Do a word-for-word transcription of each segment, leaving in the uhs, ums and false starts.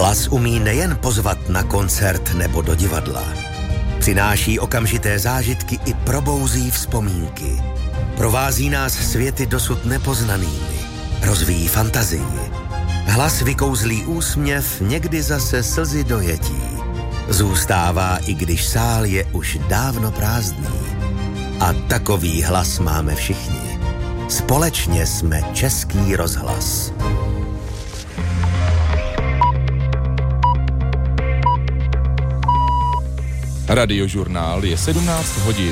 Hlas umí nejen pozvat na koncert nebo do divadla. Přináší okamžité zážitky i probouzí vzpomínky. Provází nás světy dosud nepoznanými. Rozvíjí fantazii. Hlas vykouzlí úsměv, někdy zase slzy dojetí. Zůstává, i když sál je už dávno prázdný. A takový hlas máme všichni. Společně jsme Český rozhlas. Radiožurnál je sedmnáct hodin.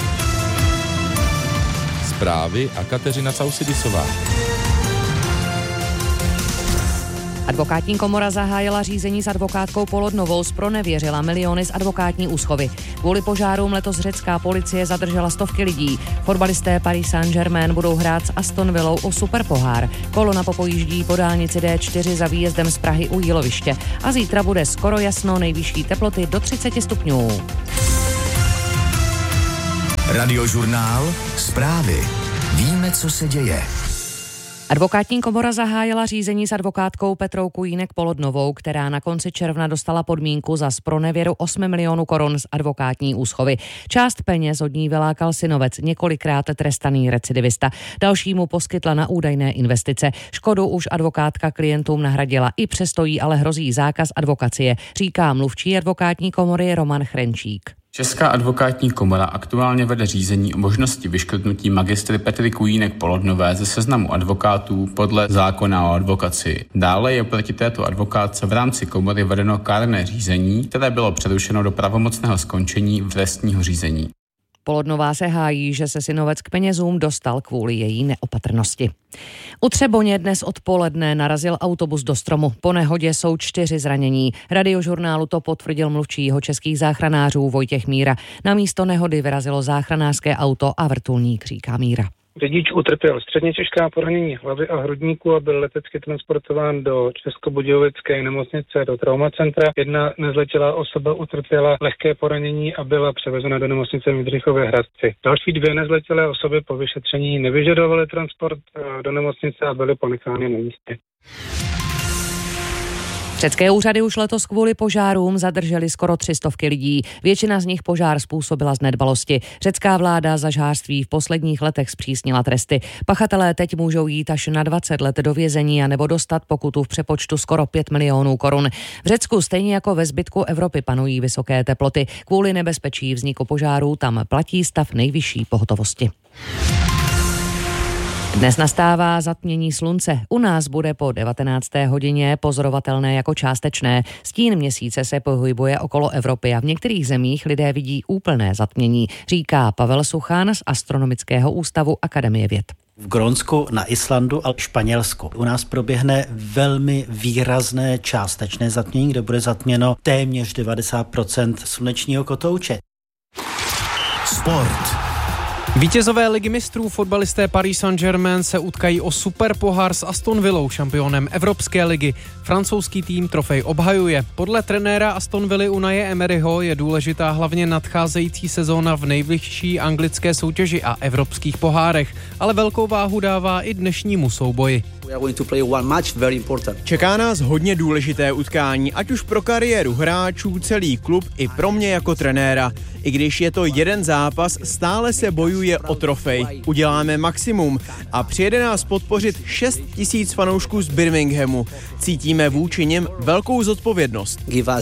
Zprávy a Kateřina Causidisová. Advokátní komora zahájila řízení s advokátkou Polodnovou, zpronevěřila miliony z advokátní úschovy. Kvůli požárům letos řecká policie zadržela stovky lidí. Fotbalisté Paris Saint-Germain budou hrát s Aston Villou o superpohár. Kolona popojíždí po dálnici D čtyři za výjezdem z Prahy u Jíloviště. A zítra bude skoro jasno, nejvyšší teploty do třicet stupňů. Radiožurnál, zprávy. Víme, co se děje. Advokátní komora zahájila řízení s advokátkou Petrou Kujínek-Polodnovou, která na konci června dostala podmínku za zpronevěru osm milionů korun z advokátní úschovy. Část peněz od ní vylákal synovec, několikrát trestaný recidivista. Dalšímu poskytla na údajné investice. Škodu už advokátka klientům nahradila, i přesto jí ale hrozí zákaz advokacie, říká mluvčí advokátní komory Roman Chrenčík. Česká advokátní komora aktuálně vede řízení o možnosti vyškrtnutí magistry Petry Kujínek-Polodnové ze seznamu advokátů podle zákona o advokacii. Dále je proti této advokátce v rámci komory vedeno kárné řízení, které bylo přerušeno do pravomocného skončení trestního řízení. Polodnová se hájí, že se synovec k penězům dostal kvůli její neopatrnosti. U Třeboně dnes odpoledne narazil autobus do stromu. Po nehodě jsou čtyři zranění. Radiožurnálu to potvrdil mluvčí českých záchranářů Vojtěch Míra. Na místo nehody vyrazilo záchranářské auto a vrtulník, říká Míra. Řidič utrpěl středně těžká poranění hlavy a hrudníku a byl letecky transportován do Českobudějovické nemocnice do traumacentra. Jedna nezletilá osoba utrpěla lehké poranění a byla převezena do nemocnice v Jindřichově Hradci. Další dvě nezletilé osoby po vyšetření nevyžadovaly transport do nemocnice a byly ponechány na místě. Řecké úřady už letos kvůli požárům zadrželi skoro tři stovky lidí. Většina z nich požár způsobila z nedbalosti. Řecká vláda za žhářství v posledních letech zpřísnila tresty. Pachatelé teď můžou jít až na dvacet let do vězení a nebo dostat pokutu v přepočtu skoro pět milionů korun. V Řecku stejně jako ve zbytku Evropy panují vysoké teploty. Kvůli nebezpečí vzniku požárů tam platí stav nejvyšší pohotovosti. Dnes nastává zatmění slunce. U nás bude po devatenácté hodině pozorovatelné jako částečné. Stín měsíce se pohybuje okolo Evropy a v některých zemích lidé vidí úplné zatmění, říká Pavel Suchán z Astronomického ústavu Akademie věd. V Grónsku, na Islandu a Španělsku. U nás proběhne velmi výrazné částečné zatmění, kde bude zatměno téměř devadesát procent slunečního kotouče. Sport. Vítězové ligy mistrů fotbalisté Paris Saint-Germain se utkají o superpohár s Aston Villou, šampionem Evropské ligy. Francouzský tým trofej obhajuje. Podle trenéra Aston Villy Unaye Emeryho je důležitá hlavně nadcházející sezóna v nejvyšší anglické soutěži a evropských pohárech, ale velkou váhu dává i dnešnímu souboji. Čeká nás hodně důležité utkání, ať už pro kariéru hráčů, celý klub i pro mě jako trenéra. I když je to jeden zápas, stále se bojuje o trofej. Uděláme maximum a přijede nás podpořit šest tisíc fanoušků z Birminghamu. Cítíme vůči něm velkou zodpovědnost.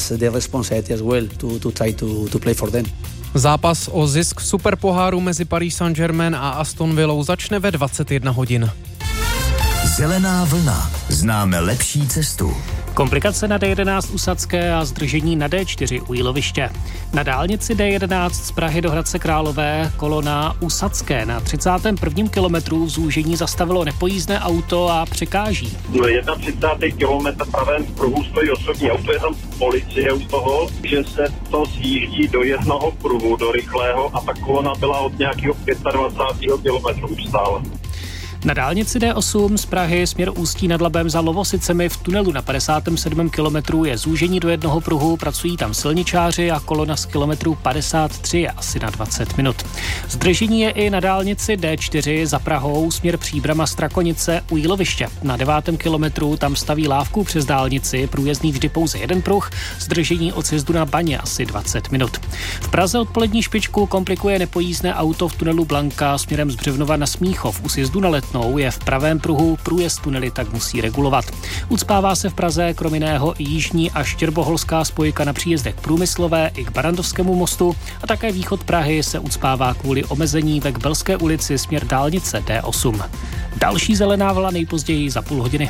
Zápas o zisk superpoháru mezi Paris Saint-Germain a Aston Villou začne ve dvacet jedna hodin. Zelená vlna. Známe lepší cestu. Komplikace na D jedenáct u Sadské a zdržení na D čtyři u Jíloviště. Na dálnici D jedenáct z Prahy do Hradce Králové kolona u Sadské na třicátém prvním kilometru v zúžení zastavilo nepojízdné auto a překáží. třicátém prvním kilometr pravém pruhu stojí osobní auto, je tam policie u toho, že se to zjíždí do jednoho pruhu, do rychlého a ta kolona byla od nějakého dvacátého pátého kilometru stále. Na dálnici D osm z Prahy směr Ústí nad Labem za Lovosicemi v tunelu na padesátém sedmém kilometru je zúžení do jednoho pruhu, pracují tam silničáři a kolona z kilometru padesát tři je asi na dvacet minut. Zdržení je i na dálnici D čtyři za Prahou směr Příbrama Strakonice u Jíloviště. Na devátém kilometru tam staví lávku přes dálnici, průjezdný vždy pouze jeden pruh, zdržení od sjezdu na Baně asi dvacet minut. V Praze odpolední špičku komplikuje nepojízdné auto v tunelu Blanka směrem z Břevnova na Smíchov. U sjezdu na Letnou je v pravém pruhu, průjezd tunely tak musí regulovat. Ucpává se v Praze krom jiného i jižní a štěrboholská spojka na příjezdech Průmyslové i k Barandovskému mostu a také východ Prahy se ucpává kvůli omezení ve Kbelské ulici směr dálnice D osm. Další zelená vlna nejpozději za půl hodiny.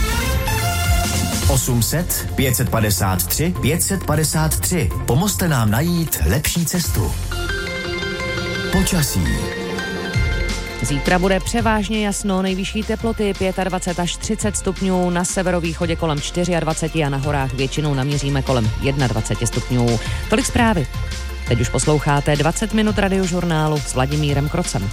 osm set pět set padesát tři pět set padesát tři. Pomozte nám najít lepší cestu. Počasí. Zítra bude převážně jasno, nejvyšší teploty dvacet pět až třicet stupňů, na severovýchodě kolem dvacet čtyři a na horách většinou naměříme kolem dvacet jedna stupňů. Tolik zprávy. Teď už posloucháte dvacet minut radiožurnálu s Vladimírem Krocem.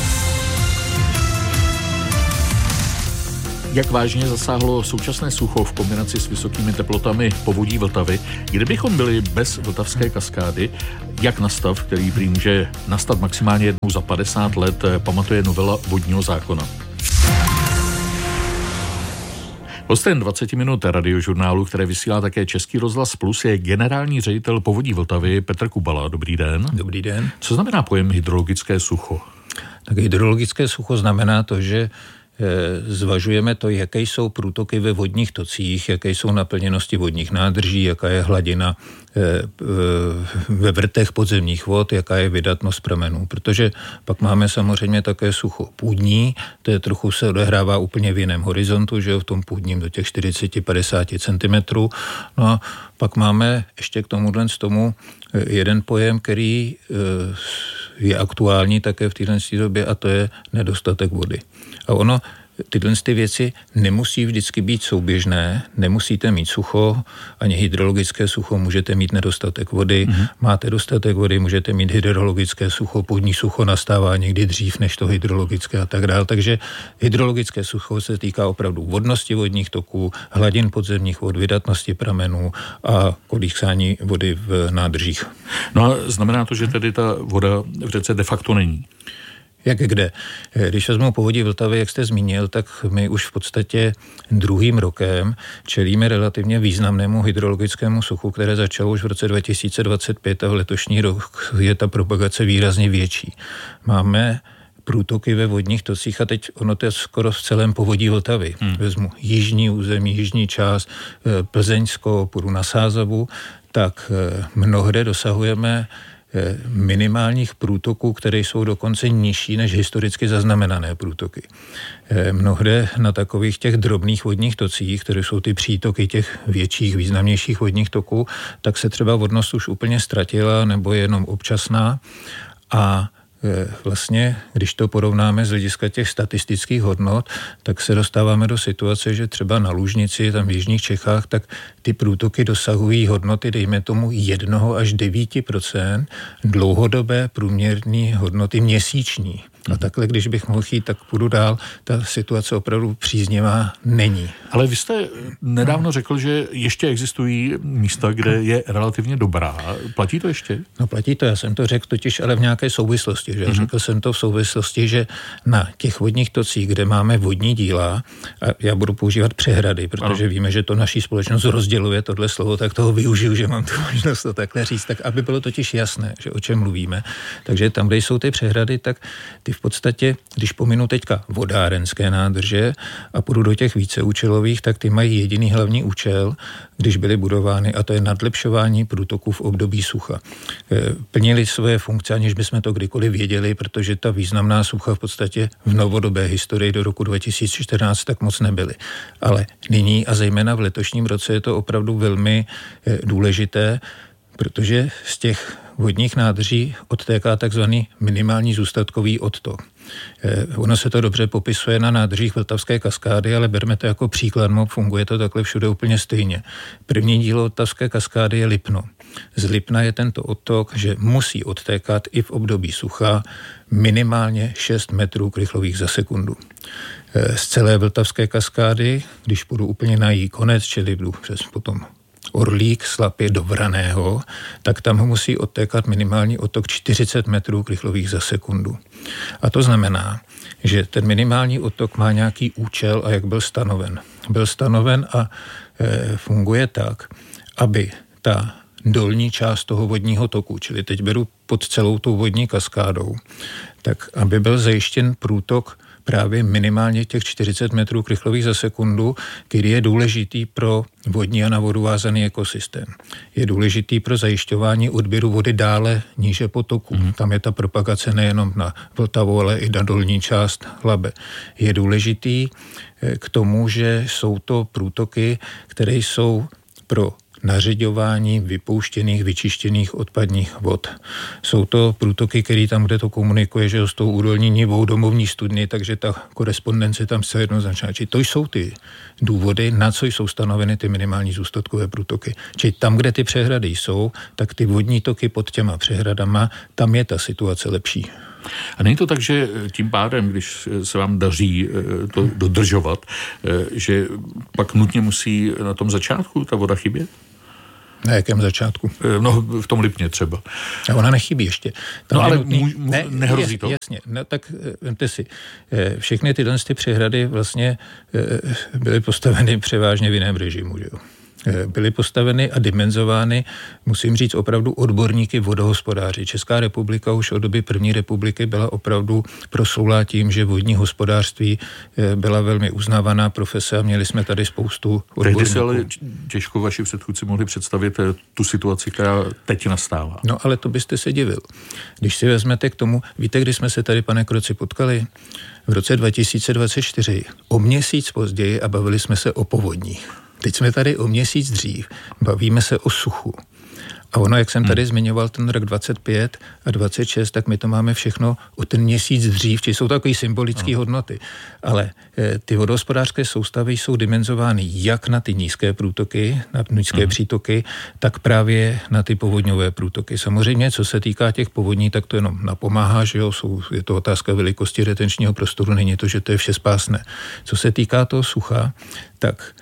Jak vážně zasáhlo současné sucho v kombinaci s vysokými teplotami povodí Vltavy, kdybychom byli bez vltavské kaskády, jak na stav, který prý může nastat maximálně jednou za padesát let, pamatuje novela vodního zákona. Hostem dvacet minut radiožurnálu, které vysílá také Český rozhlas Plus, je generální ředitel povodí Vltavy Petr Kubala. Dobrý den. Dobrý den. Co znamená pojem hydrologické sucho? Tak hydrologické sucho znamená to, že zvažujeme to, jaké jsou průtoky ve vodních tocích, jaké jsou naplněnosti vodních nádrží, jaká je hladina ve vrtech podzemních vod, jaká je vydatnost pramenů. Protože pak máme samozřejmě také sucho půdní, to je trochu se odehrává úplně v jiném horizontu, že jo, v tom půdním do těch čtyřicet až padesát centimetrů. No a pak máme ještě k tomuhle z tomu jeden pojem, který je aktuální také v této době, a to je nedostatek vody. A ono, tyhle ty věci nemusí vždycky být souběžné, nemusíte mít sucho, ani hydrologické sucho, můžete mít nedostatek vody, mm-hmm. máte dostatek vody, můžete mít hydrologické sucho, půdní sucho nastává někdy dřív než to hydrologické a tak dále. Takže hydrologické sucho se týká opravdu vodnosti vodních toků, hladin podzemních vod, vydatnosti pramenů a kolísání vody v nádržích. No a znamená to, že tedy ta voda v řece de facto není? Jak kde? Když vezmu povodí Vltavy, jak jste zmínil, tak my už v podstatě druhým rokem čelíme relativně významnému hydrologickému suchu, které začalo už v roce dva tisíce dvacet pět a v letošní rok je ta propagace výrazně větší. Máme průtoky ve vodních tocích a teď ono to je skoro v celém povodí Vltavy. Hmm. Vezmu jižní území, jižní část, Plzeňsko, půjdu na Sázavu, tak mnohde dosahujeme minimálních průtoků, které jsou dokonce nižší než historicky zaznamenané průtoky. Mnohde na takových těch drobných vodních tocích, které jsou ty přítoky těch větších, významnějších vodních toků, tak se třeba vodnost už úplně ztratila nebo je jenom občasná a vlastně, když to porovnáme z hlediska těch statistických hodnot, tak se dostáváme do situace, že třeba na Lužnici, tam v jižních Čechách, tak ty průtoky dosahují hodnoty, dejme tomu, jednoho až devíti procent dlouhodobé průměrné hodnoty měsíční. A takhle, když bych mohl jít, tak půjdu dál, ta situace opravdu příznivá není. Ale vy jste nedávno řekl, že ještě existují místa, kde je relativně dobrá. Platí to ještě? No platí to, já jsem to řekl totiž, ale v nějaké souvislosti. Že? Mm-hmm. Řekl jsem to v souvislosti, že na těch vodních tocích, kde máme vodní díla, a já budu používat přehrady, protože ano. víme, že to naší společnost rozděluje tohle slovo, tak toho využiju, že mám tu možnost to takhle říct, tak aby bylo totiž jasné, že o čem mluvíme. Takže tam, kde jsou ty přehrady, tak ty v podstatě, když pominu teďka vodárenské nádrže a půjdu do těch víceúčelových, tak ty mají jediný hlavní účel, když byly budovány, a to je nadlepšování průtoků v období sucha. Plnili své funkce, aniž bychom to kdykoliv věděli, protože ta významná sucha v podstatě v novodobé historii do roku dva tisíce čtrnáct tak moc nebyly. Ale nyní a zejména v letošním roce je to opravdu velmi důležité, protože z těch vodních nádrží odtéká takzvaný minimální zůstatkový odtok. Ono se to dobře popisuje na nádržích Vltavské kaskády, ale berme to jako příklad, no, funguje to takhle všude úplně stejně. První dílo Vltavské kaskády je Lipno. Z Lipna je tento odtok, že musí odtékat i v období sucha minimálně šest metrů krychlových za sekundu. Z celé Vltavské kaskády, když půjdu úplně na její konec, čili jdu přes potom Orlík, Slapě do Vraného, tak tam musí odtékat minimální odtok čtyřicet metrů krychlových za sekundu. A to znamená, že ten minimální odtok má nějaký účel a jak byl stanoven. Byl stanoven a e, funguje tak, aby ta dolní část toho vodního toku, čili teď beru pod celou tou vodní kaskádou, tak aby byl zajištěn průtok právě minimálně těch čtyřicet metrů krychlových za sekundu, který je důležitý pro vodní a na vodu vázaný ekosystém. Je důležitý pro zajišťování odběru vody dále níže potoku. Mm. Tam je ta propagace nejenom na Vltavu, ale i na dolní část Labe. Je důležitý k tomu, že jsou to průtoky, které jsou pro nařiďování vypouštěných, vyčištěných odpadních vod. Jsou to průtoky, které tam, kde to komunikuje, že s tou údolní nivou domovní studny, takže ta korespondence tam se jednoznačná. Či to jsou ty důvody, na co jsou stanoveny ty minimální zůstatkové průtoky. Či tam, kde ty přehrady jsou, tak ty vodní toky pod těma přehradama, tam je ta situace lepší. A není to tak, že tím pádem, když se vám daří to dodržovat, že pak nutně musí na tom začátku ta voda chybět? Na jakém začátku? No, v tom Lipně třeba. A ona nechybí ještě. Tam no ale nutný, můj, můj, ne, nehrozí to? Jasně, no tak vemte si, všechny tyhle ty přehrady vlastně byly postaveny převážně v jiném režimu, že jo. Byly postaveny a dimenzovány, musím říct, opravdu odborníky vodohospodáři. Česká republika už od doby první republiky byla opravdu proslulá tím, že vodní hospodářství byla velmi uznávaná profese a měli jsme tady spoustu odborníků. Tehdy si ale těžko vaši předchůdci mohli představit tu situaci, která teď nastává. No ale to byste se divil. Když si vezmete k tomu, víte, kdy jsme se tady, pane Kroci, potkali? V roce dva tisíce dvacet čtyři, o měsíc později a bavili jsme se o povodních. Teď jsme tady o měsíc dřív, bavíme se o suchu. A ono, jak jsem tady hmm. zmiňoval ten rok dvacet pět a dvacet šest, tak my to máme všechno o ten měsíc dřív, či jsou takové symbolické no. hodnoty. Ale e, ty vodohospodářské soustavy jsou dimenzovány jak na ty nízké průtoky, na nízké hmm. přítoky, tak právě na ty povodňové průtoky. Samozřejmě, co se týká těch povodní, tak to jenom napomáhá, že jo, jsou, je to otázka velikosti retenčního prostoru, není to, že to je všespásné. Co se týká toho sucha, tak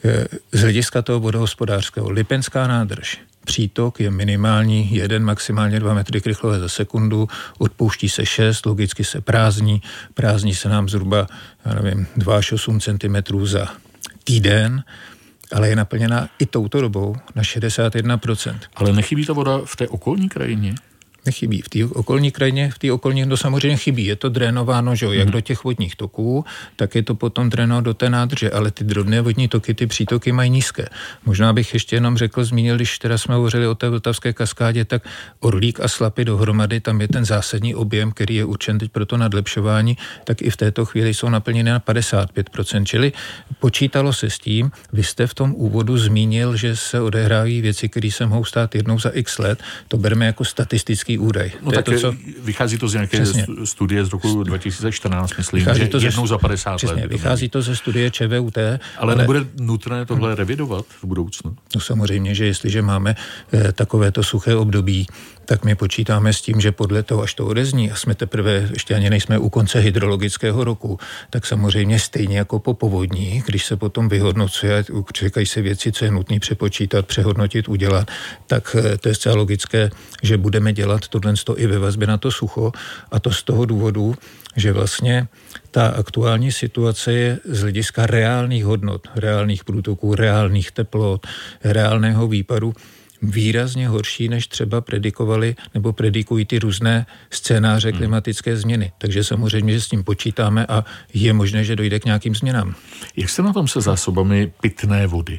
z hlediska toho vodohospodářského Lipenská nádrž. Přítok je minimální jeden, maximálně dva metry krychlové za sekundu, odpouští se šest, logicky se prázdní, prázdní se nám zhruba, já nevím, dva až osm centimetrů za týden, ale je naplněná i touto dobou na šedesát jedna procent. Ale nechybí ta voda v té okolní krajině? Nechybí. V té okolní krajině, v té okolní, no samozřejmě chybí. Je to drénováno, že jo, jak hmm. do těch vodních toků, tak je to potom drénováno do té nádrže, ale ty drobné vodní toky, ty přítoky mají nízké. Možná bych ještě jenom řekl, zmínil, když teda jsme hovořili o té Vltavské kaskádě, tak Orlík a Slapy dohromady, tam je ten zásadní objem, který je určen teď pro to nadlepšování, tak i v této chvíli jsou naplněny na padesát pět procent, čili počítalo se s tím, vy jste v tom úvodu zmínil, že se odehrávají věci, které se mohou stát jednou za x let, to bereme jako statistický údaj. No to tak je to, co... vychází to z nějaké Přesně. studie z roku dva tisíce čtrnáct, myslím, vychází že to jednou ze... za padesát Přesně, let. Vychází to ze studie ČVUT. Ale, ale nebude nutné tohle revidovat v budoucnu? No samozřejmě, že jestliže máme e, takovéto suché období, tak my počítáme s tím, že podle toho, až to odezní, a jsme teprve, ještě ani nejsme u konce hydrologického roku, tak samozřejmě stejně jako po povodní, když se potom vyhodnocuje, čekají se věci, co je nutné přepočítat, přehodnotit, udělat, tak to je zcela logické, že budeme dělat tohle i ve vazbě na to sucho, a to z toho důvodu, že vlastně ta aktuální situace je z hlediska reálných hodnot, reálných průtoků, reálných teplot, reálného výparu výrazně horší, než třeba predikovali nebo predikují ty různé scénáře klimatické změny. Takže samozřejmě, že s tím počítáme a je možné, že dojde k nějakým změnám. Jak jste na tom se zásobami pitné vody?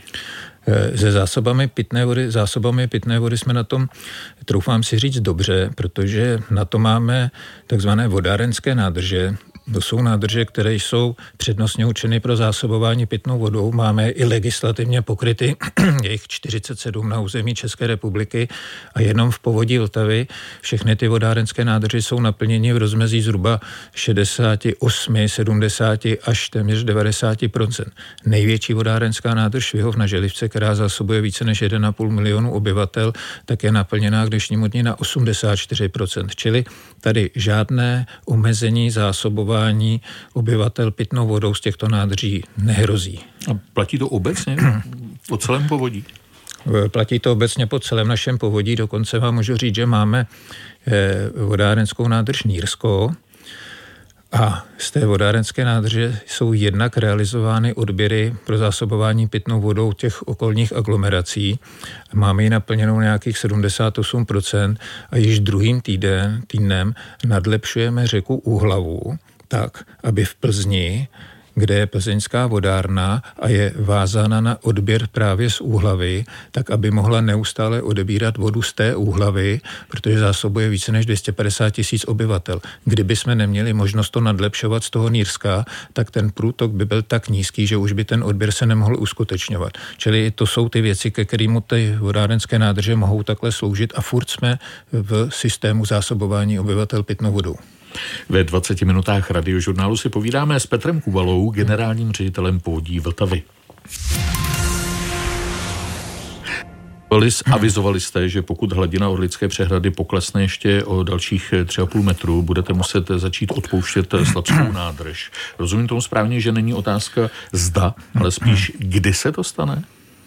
Se zásobami pitné vody, zásobami pitné vody jsme na tom, troufám si říct, dobře, protože na to máme takzvané vodárenské nádrže, To jsou nádrže, které jsou přednostně určeny pro zásobování pitnou vodou. Máme i legislativně pokryty, jejich čtyřicet sedm na území České republiky a jenom v povodí Vltavy všechny ty vodárenské nádrže jsou naplněny v rozmezí zhruba šedesát osm, sedmdesát až téměř devadesát procent. Největší vodárenská nádrž Švihov na Želivce, která zásobuje více než jeden a půl milionu obyvatel, tak je naplněná k dnešnímu dni na osmdesát čtyři procent. Čili tady žádné omezení zásobování obyvatel pitnou vodou z těchto nádrží nehrozí. A platí to obecně po celém povodí? Platí to obecně po celém našem povodí, dokonce vám můžu říct, že máme vodárenskou nádrž Nýrsko a z té vodárenské nádrže jsou jednak realizovány odběry pro zásobování pitnou vodou těch okolních aglomerací. Máme ji naplněnou nějakých sedmdesát osm procent a již druhým týden, týdnem nadlepšujeme řeku Úhlavu tak, aby v Plzni, kde je plzeňská vodárna a je vázána na odběr právě z Úhlavy, tak aby mohla neustále odebírat vodu z té Úhlavy, protože zásobuje více než dvě stě padesát tisíc obyvatel. Kdyby jsme neměli možnost to nadlepšovat z toho Nýrska, tak ten průtok by byl tak nízký, že už by ten odběr se nemohl uskutečňovat. Čili to jsou ty věci, ke kterým ty vodárenské nádrže mohou takhle sloužit a furt jsme v systému zásobování obyvatel pitnou vodou. Ve dvaceti minutách Radiožurnálu si povídáme s Petrem Kubalou, generálním ředitelem Povodí Vltavy. Avizovali jste, že pokud hladina Orlické přehrady poklesne ještě o dalších tři a půl metru, budete muset začít odpouštět Slabskou nádrž. Rozumím tomu správně, že není otázka zda, ale spíš kdy se to stane?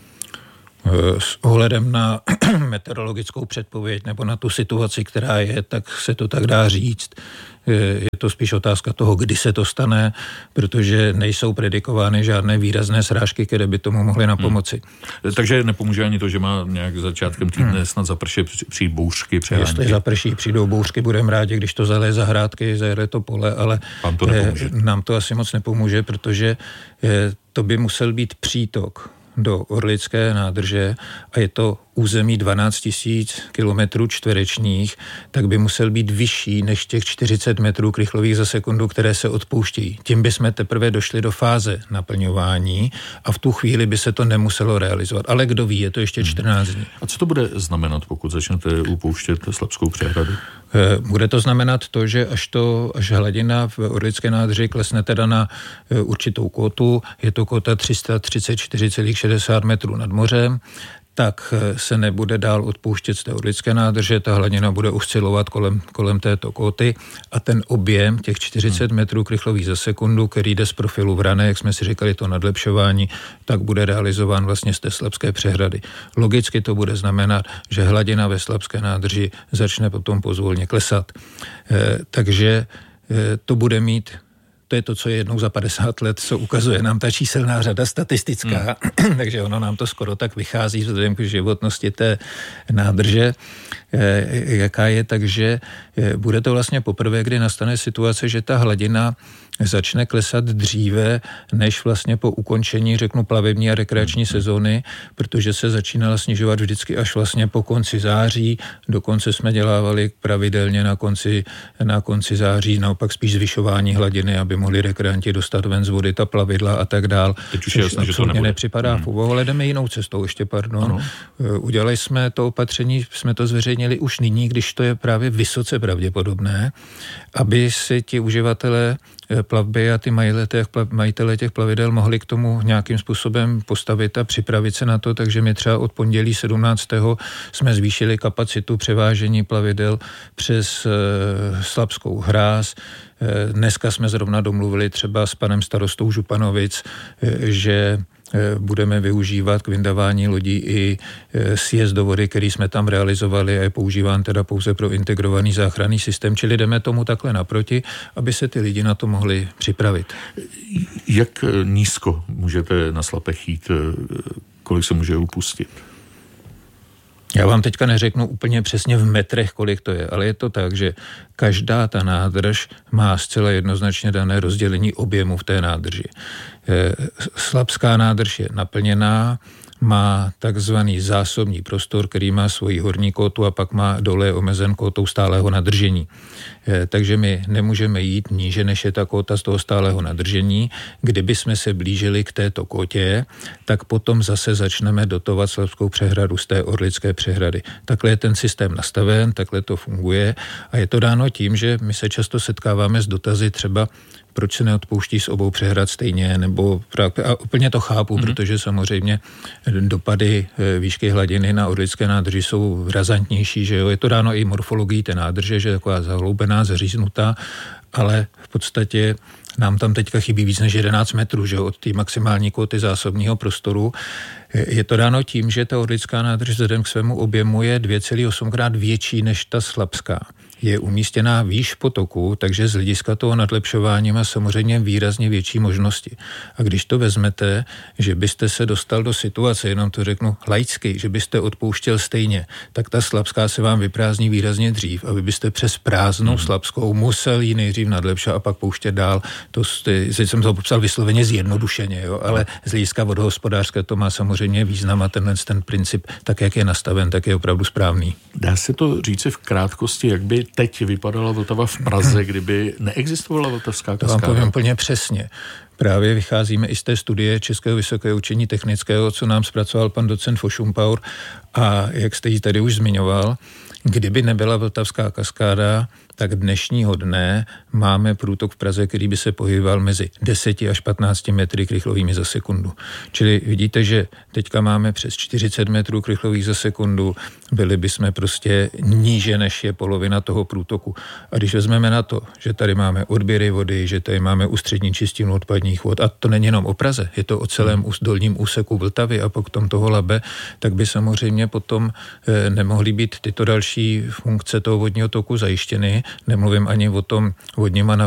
S ohledem na meteorologickou předpověď nebo na tu situaci, která je, tak se to tak dá říct. Je to spíš otázka toho, kdy se to stane, protože nejsou predikovány žádné výrazné srážky, které by tomu mohly napomoci. Hmm. Takže nepomůže ani to, že má nějak začátkem týdne hmm. snad zapršet, přijít bouřky, přehánky. Jestli zaprší, přijdou bouřky, budeme rádi, když to zaleje zahrádky, zajede to pole, ale to nám to asi moc nepomůže, protože to by musel být přítok do Orlické nádrže a je to území dvanáct tisíc kilometrů čtverečních, tak by musel být vyšší než těch čtyřicet metrů krychlových za sekundu, které se odpouštějí. Tím bychom teprve došli do fáze naplňování a v tu chvíli by se to nemuselo realizovat. Ale kdo ví, je to ještě čtrnáct dní. A co to bude znamenat, pokud začnete upouštět Slabskou přehradu? Bude to znamenat to, že až, to, až hladina v Orlické nádrži klesne teda na určitou kótu, je to kóta tři sta třicet čtyři celá šedesát metrů nad mořem, tak se nebude dál odpouštět z té Orlické nádrže, ta hladina bude oscilovat kolem, kolem této kóty a ten objem těch čtyřicet metrů krychlových za sekundu, který jde z profilu Vrané, jak jsme si říkali, to nadlepšování, tak bude realizován vlastně z té Slabské přehrady. Logicky to bude znamenat, že hladina ve Slabské nádrži začne potom pozvolně klesat. E, takže e, to bude mít to je to, co je jednou za padesát let, co ukazuje nám ta číselná řada statistická, hmm. takže ono nám to skoro tak vychází vzhledem k životnosti té nádrže, jaká je, takže bude to vlastně poprvé, kdy nastane situace, že ta hladina začne klesat dříve, než vlastně po ukončení, řeknu, plavební a rekreační sezóny, protože se začínala snižovat vždycky až vlastně po konci září. Dokonce jsme dělávali pravidelně na konci, na konci září, naopak spíš zvyšování hladiny, aby mohli rekreanti dostat ven z vody ta plavidla a tak dál. Teď už je jasné, že to nebude. Nepřipadá v úvahu, ale jdeme jinou cestou, ještě pardon. Ano. Udělali jsme to opatření, jsme to zveřejnili už nyní, když to je právě vysoce pravděpodobné, aby si ti uživatelé plavby a ty majitele těch plavidel mohli k tomu nějakým způsobem postavit a připravit se na to, takže my třeba od pondělí sedmnáctého jsme zvýšili kapacitu převážení plavidel přes Slabskou hráz. Dneska jsme zrovna domluvili třeba s panem starostou Županovic, že budeme využívat k vyndavání lodí i sjezd do vody, který jsme tam realizovali a je používán teda pouze pro integrovaný záchranný systém, čili jdeme tomu takhle naproti, aby se ty lidi na to mohli připravit. Jak nízko můžete na Slapech jít, kolik se může upustit? Já vám teďka neřeknu úplně přesně v metrech, kolik to je, ale je to tak, že každá ta nádrž má zcela jednoznačně dané rozdělení objemu v té nádrži. Slabská nádrž je naplněná, má takzvaný zásobní prostor, který má svoji horní kótu a pak má dole omezen kótou stálého nadržení. Takže my nemůžeme jít níže, než je ta kóta z toho stálého nadržení. Kdyby jsme se blížili k této kótě, tak potom zase začneme dotovat Slabskou přehradu z té Orlické přehrady. Takhle je ten systém nastaven, takhle to funguje a je to dáno tím, že my se často setkáváme s dotazy třeba, proč se neodpouští z obou přehrad stejně, nebo a úplně to chápu, mm-hmm. protože samozřejmě dopady výšky hladiny na Orlické nádrži jsou razantnější, že jo, je to dáno i morfologií té nádrže, že je taková zahloubená, zaříznutá, ale v podstatě nám tam teďka chybí víc než jedenáct metrů, že jo, od té maximální kóty zásobního prostoru. Je to dáno tím, že ta Orlická nádrž vzhledem k svému objemu je dvě celé osm krát větší než ta Slabská. Je umístěná výš potoku, takže z hlediska toho nadlepšování má samozřejmě výrazně větší možnosti. A když to vezmete, že byste se dostal do situace, jenom to řeknu laicky, že byste odpouštěl stejně, tak ta Slabská se vám vyprázdní výrazně dřív a vy byste přes prázdnou hmm. Slabskou musel ji nejdřív nadlepšat a pak pouštět dál. To jste, jsem to popsal vysloveně zjednodušeně, jo, ale z hlediska vodohospodářské to má samozřejmě význam a tenhle ten princip, tak jak je nastaven, tak je opravdu správný. Dá se to říci v krátkosti, jak by teď vypadala Vltava v Praze, kdyby neexistovala Vltavská kaskáda? To vám povím úplně přesně. Právě vycházíme i z té studie Českého vysokého učení technického, co nám zpracoval pan docent Fošumpaur a jak jste ji tady už zmiňoval, kdyby nebyla Vltavská kaskáda, tak dnešního dne máme průtok v Praze, který by se pohyboval mezi deseti až patnácti metry krychlovými za sekundu. Čili vidíte, že teďka máme přes čtyřicet metrů krychlových za sekundu, byli bychom prostě níže, než je polovina toho průtoku. A když vezmeme na to, že tady máme odběry vody, že tady máme ústřední čistinu odpadních vod, a to není jenom o Praze, je to o celém dolním úseku Vltavy a potom toho Labe, tak by samozřejmě potom eh, nemohly být tyto další funkce toho vodního toku zajištěny. Nemluvím ani o tom vodním a